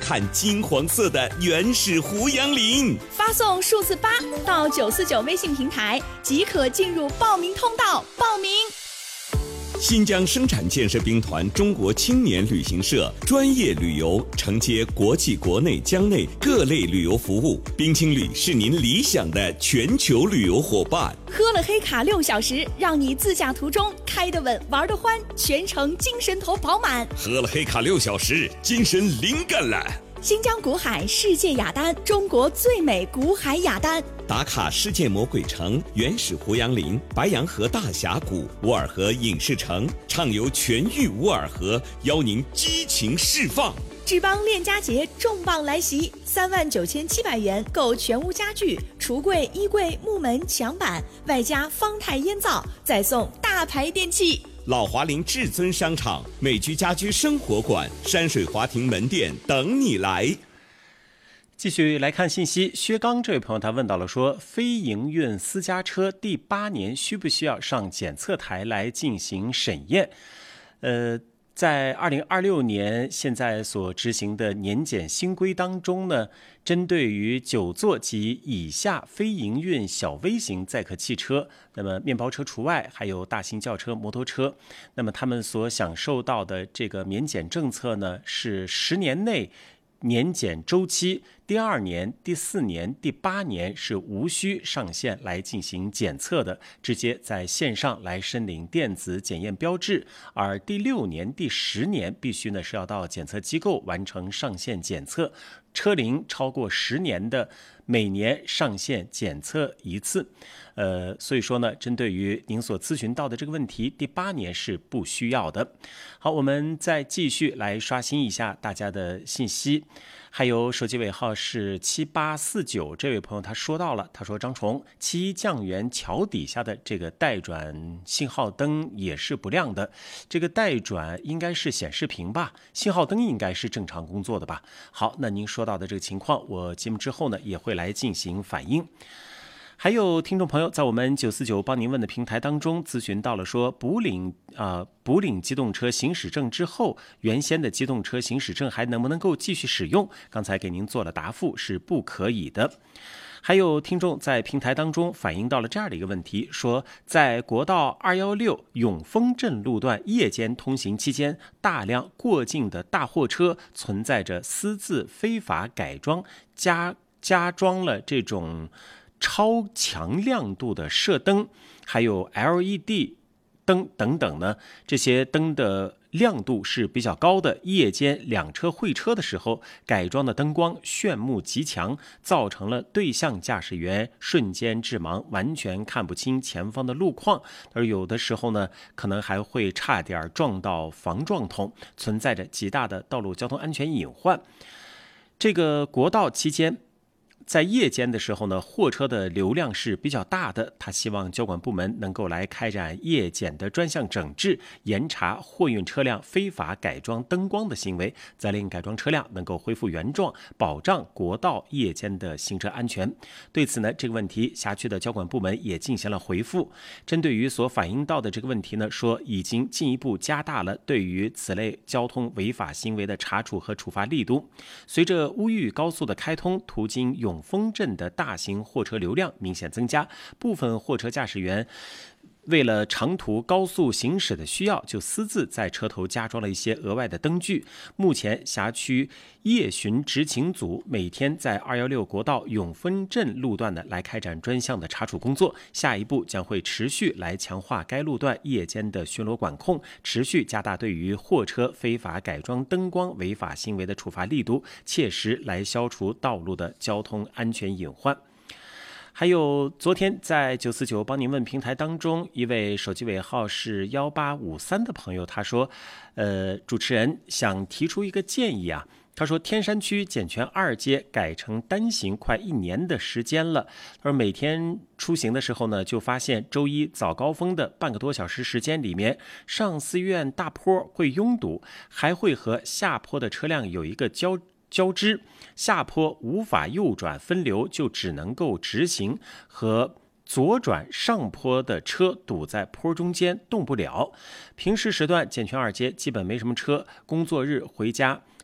看金黄色的原始胡杨林。 发送数字8到949微信平台，即可进入报名通道报名。 新疆生产建设兵团中国青年旅行社专业旅游，承接国际国内疆内各类旅游服务，冰青旅是您理想的全球旅游伙伴。 喝了黑卡6小时，让你自驾途中开得稳玩得欢，全程精神头饱满。 喝了黑卡6小时，精神灵感了。 新疆古海世界雅丹，中国最美古海雅丹。 打卡世界魔鬼城、原始胡杨林、白洋河大峡谷、乌尔河影视城，畅游全域乌尔河，邀您激情释放。 志邦链家节重磅来袭，39700元购全屋家具、橱柜、衣柜、木门、墙板，外加方太烟灶，再送大牌电器。 老华林至尊商场、美居家居生活馆、山水华庭门店等你来。 继续来看信息，薛刚这位朋友他问到了说，非营运私家车第8年需不需要上检测台来进行审验？在2026年现在所执行的年检新规当中呢，针对于9座及以下非营运小微型载客汽车，那么面包车除外，还有大型轿车、摩托车，那么他们所享受到的这个免检政策呢，是10年内年检周期，第2年、第4年、第8年是无需上线来进行检测的，直接在线上来申领电子检验标志，而第6年、第10年必须呢是要到检测机构完成上线检测，车龄超过10年的每年上线检测1次。所以说呢，针对于您所咨询到的这个问题，第8年是不需要的。好，我们再继续来刷新一下大家的信息。还有手机尾号是7849，这位朋友他说到了，他说张崇，71酱园桥底下的这个待转信号灯也是不亮的，这个待转应该是显示屏吧，信号灯应该是正常工作的吧。好，那您说到的这个情况，我节目之后呢也会来进行反映。还有听众朋友在我们949帮您问的平台当中咨询到了说，补领机动车行驶证之后，原先的机动车行驶证还能不能够继续使用？刚才给您做了答复，是不可以的。还有听众在平台当中反映到了这样的一个问题，说在国道216永丰镇路段夜间通行期间，大量过境的大货车存在着私自非法改装加装了这种超强亮度的射灯，还有 LED 灯等等呢，这些灯的亮度是比较高的，夜间2车会车的时候，改装的灯光炫目极强，造成了对向驾驶员瞬间致盲，完全看不清前方的路况，而有的时候呢，可能还会差点撞到防撞筒，存在着极大的道路交通安全隐患。这个国道期间在夜间的时候呢，货车的流量是比较大的，他希望交管部门能够来开展夜检的专项整治，严查货运车辆非法改装灯光的行为，再令改装车辆能够恢复原状，保障国道夜间的行车安全。对此呢，这个问题辖区的交管部门也进行了回复，针对于所反映到的这个问题呢，说已经进一步加大了对于此类交通违法行为的查处和处罚力度。随着乌豫高速的开通，途经永丰镇的大型货车流量明显增加，部分货车驾驶员为了长途高速行驶的需要，就私自在车头加装了一些额外的灯具。目前辖区夜巡执勤组每天在216国道永丰镇路段呢来开展专项的查处工作，下一步将会持续来强化该路段夜间的巡逻管控，持续加大对于货车非法改装灯光违法行为的处罚力度，切实来消除道路的交通安全隐患。还有昨天在949帮您问平台当中，一位手机尾号是1853的朋友，他说主持人想提出一个建议啊，他说天山区检泉2街改成单行快1年的时间了，他说每天出行的时候呢，就发现周一早高峰的半个多小时时间里面，上寺院大坡会拥堵，还会和下坡的车辆有一个交织，下坡无法右转分流，就只能够直行，和左转上坡的车堵在坡中间动不了。平时时段检泉2街基本没什么车，工作日回家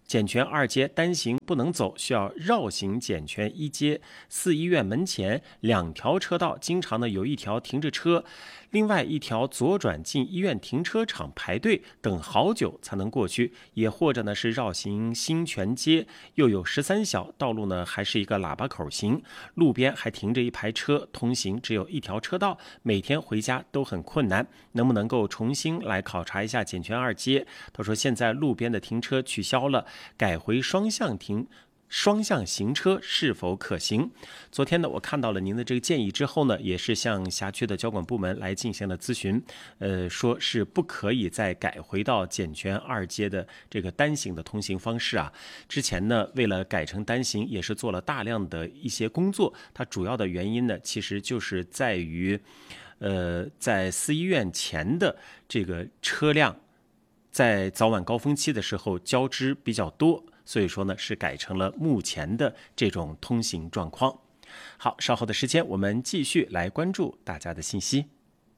检泉2街单行不能走，需要绕行检泉1街。4医院门前2条车道，经常呢有一条停着车，另外一条左转进医院停车场排队，等好久才能过去。也或者呢是绕行新泉街，又有13小，道路呢还是一个喇叭口型，路边还停着一排车，通行只有一条车道，每天回家都很困难。能不能够重新来考察一下检泉2街？他说现在路边的停车取消了，改回双向行车是否可行？昨天呢，我看到了您的这个建议之后呢，也是向辖区的交管部门来进行了咨询，说是不可以再改回到检泉2街的这个单行的通行方式啊。之前呢，为了改成单行，也是做了大量的一些工作。它主要的原因呢，其实就是在于，在4医院前的这个车辆，在早晚高峰期的时候交织比较多。所以说呢，是改成了目前的这种通行状况。好，稍后的时间我们继续来关注大家的信息。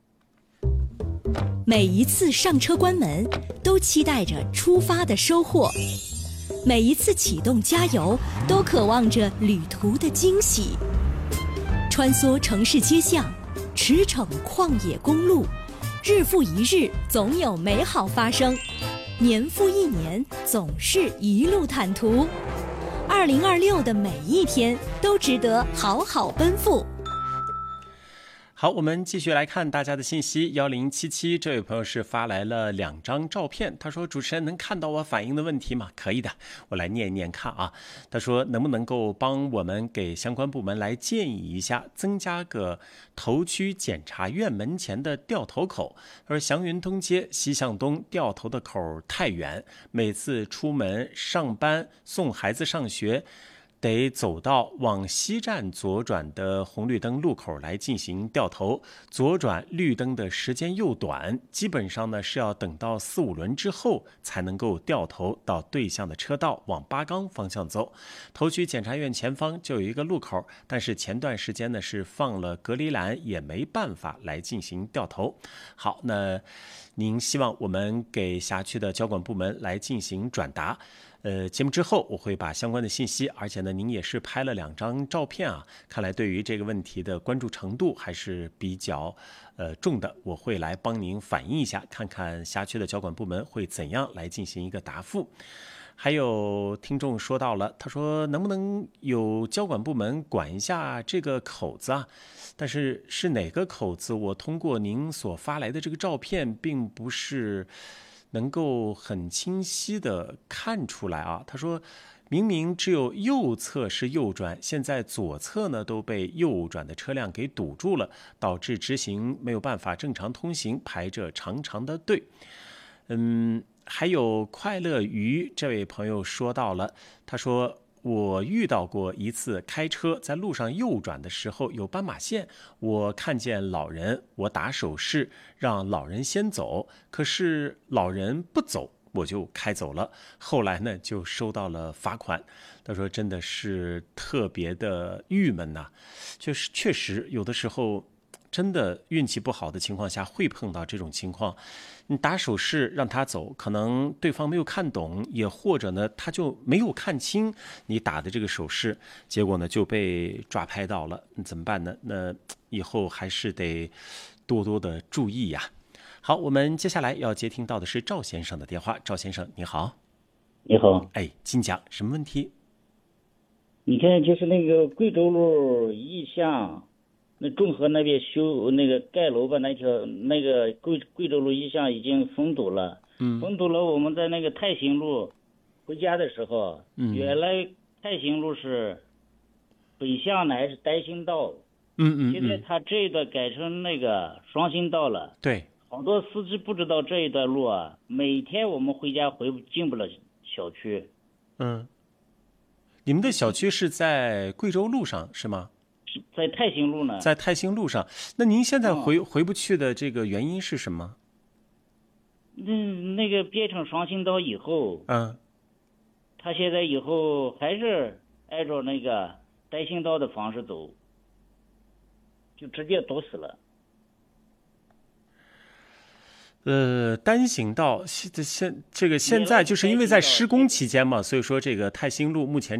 每一次上车关门，都期待着出发的收获；每一次启动加油，都渴望着旅途的惊喜。穿梭城市街巷，驰骋旷野公路，日复一日，总有美好发生。年复一年，总是一路坦途。2026的每一天都值得好好奔赴。 好，我们继续来看大家的信息。1077这位朋友是发来了2张照片，他说主持人能看到我反映的问题吗？可以的，我来念一念看啊。他说能不能够帮我们给相关部门来建议一下，增加个头区检察院门前的掉头口。他说祥云东街西向东掉头的口太远，每次出门上班送孩子上学得走到往西站左转的红绿灯路口来进行掉头，左转绿灯的时间又短，基本上呢是要等到4、5轮之后才能够掉头到对向的车道往八岗方向走。头区检察院前方就有一个路口，但是前段时间呢是放了隔离栏，也没办法来进行掉头。好，那您希望我们给辖区的交管部门来进行转达。节目之后我会把相关的信息，而且呢您也是拍了2张照片啊，看来对于这个问题的关注程度还是比较重的，我会来帮您反映一下，看看辖区的交管部门会怎样来进行一个答复。还有听众说到了，他说能不能有交管部门管一下这个口子啊？但是是哪个口子？我通过您所发来的这个照片，并不是能够很清晰的看出来啊。他说明明只有右侧是右转，现在左侧呢都被右转的车辆给堵住了，导致直行没有办法正常通行，排着长长的队。还有快乐鱼这位朋友说到了，他说我遇到过一次开车在路上右转的时候有斑马线，我看见老人，我打手势让老人先走，可是老人不走，我就开走了，后来呢就收到了罚款。他说真的是特别的郁闷呐，就是确实有的时候真的运气不好的情况下会碰到这种情况，你打手势让他走，可能对方没有看懂，也或者呢他就没有看清你打的这个手势，结果呢就被抓拍到了，怎么办呢？那以后还是得多多的注意呀。好，我们接下来要接听到的是赵先生的电话。赵先生你好。 你好， 哎，请讲，什么问题？ 你看就是那个贵州路义巷那中和那边修那个盖楼吧，那条那个贵州路义巷已经封堵了。封堵了。我们在那个泰兴路回家的时候，原来泰兴路是北向南是单行道，现在他这一段改成那个双行道了。 对， 好多司机不知道这一段路啊，每天我们回家进不了小区。 你们的小区是在贵州路上是吗？ 在泰兴路呢。 在泰兴路上。那您现在回不去的这个原因是什么？ 那个变成双行道以后，他现在以后还是按照那个单行道的方式走，就直接堵死了。 单行道现在就是因为在施工期间嘛，所以说这个泰兴路目前